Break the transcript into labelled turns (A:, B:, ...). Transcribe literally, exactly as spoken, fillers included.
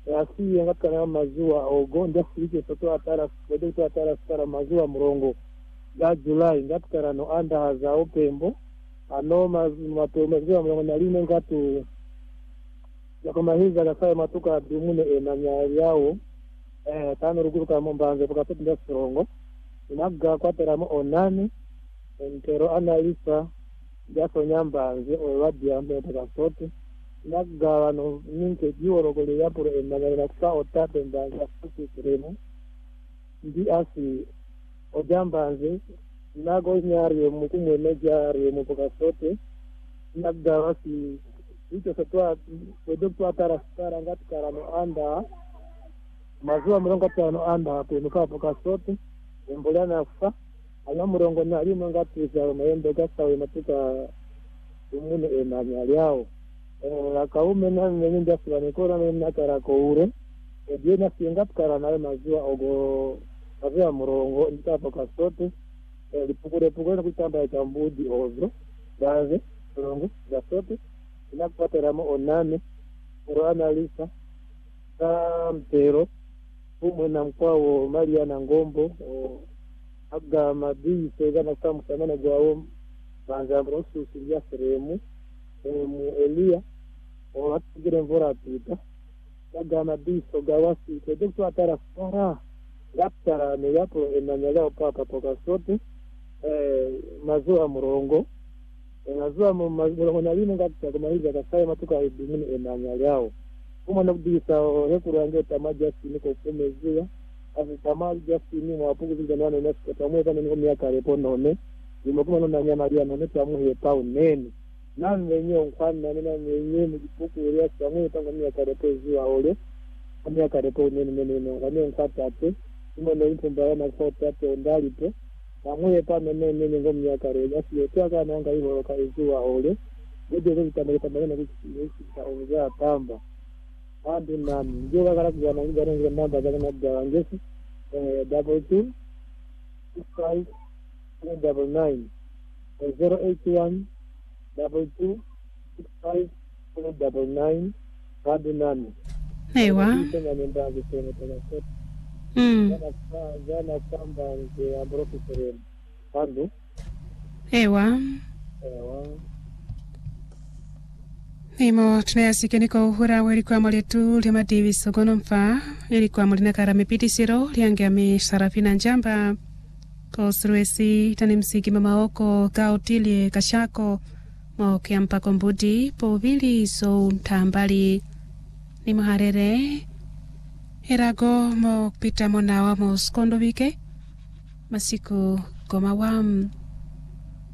A: asi ngatkana mazuwa ogo ndasike soto atara wedo to atara sara mazuwa murongo ga July ngatkara no anda haza opembo ano mapembo mazuwa murongo naline ngatu yakoma hiza gasaya matuka dumune enanya yawo eh tano ruguruka mombanze pokato ndasrongo inaga kwateramo onane entero analisa jaso nyambanze owadi ambe pokasote naggawa no ninke jiworogole yapuro enagala kusa otate mbanga futi kiremo ndi asi ojambanze nago nyari mukumwe nejari mupokasote naggawa si ito satwa wedokto atara stara ngati karano anda mazuwa murongo tano anda hapo nukapo kasote embolana fa ana murongo na limo ngati za mayendo gasawe matuka umune enanya yao eh akaume na nenda fulani kora na nakara ko ure e na singa kara na mazuwa ogo mazuwa murongo ndikapo kasote e lipukure pukure kutamba cha mbudi ovro daze murongo gasote inakupateramo onane ro analisa mtero umwe na mkwao Maria na Ngombo aga madi sega na samu samana gwawo banza brosu silia seremu mu Elia o atigire mvura pita aga madi soga wasi kedekto atara sara yaptara ne yapo enanyaleo papa toka sote eh mazuwa murongo enazua mu murongo nalino ngati kama hizo kasaya matuka idumini enanyaleo kuma nabisa hekurange tamaja siniko kumezia asi tamaja sini mwapungu zinjana na siko tamweza ni miaka repo none nimokuma nona nyama ria none tamuhe pau nene nan wenye nkwana nena wenye mjipuku ria tamuhe tangu miaka repo ziwa ole miaka repo nene nene nene ngane nkata ate kuma na inpo mbaya na sote ate ondali pe tamuhe pa nene nene ngo miaka repo asi yote aga nanga hivo waka ziwa ole Wede wezi tamele tamele na wisi kaongea tamba Adu na mjoga kala kujana njana njana namba jana nabda wangesi double two six five three double nine zero eight one double two six five three double nine Adu nani
B: Ewa
A: Jana njana njana njana
B: Mm
A: Jana jana kamba nje ambrofi seremu Adu
B: Ewa
A: Ewa
B: Nimo tunayasikia niko uhura walikuwa mwaletu lima Davis Ogonomfa ilikuwa mwalina karame pitisiro liange ame Sarafina Njamba Kosuruesi tani msiki mama oko Gautilie Kashako Moke mpako mbudi povili so mtambali ni maharere Herago mo pita monawa mo skondo wike Masiku goma wam